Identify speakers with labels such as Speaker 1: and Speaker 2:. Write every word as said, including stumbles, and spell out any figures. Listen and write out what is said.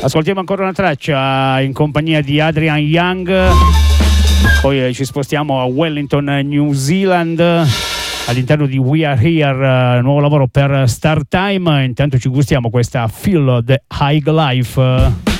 Speaker 1: Ascoltiamo ancora una traccia in compagnia di Adrian Young, poi ci spostiamo a Wellington, New Zealand, all'interno di We Are Here, nuovo lavoro per Star Time. Intanto ci gustiamo questa Feel the High Life.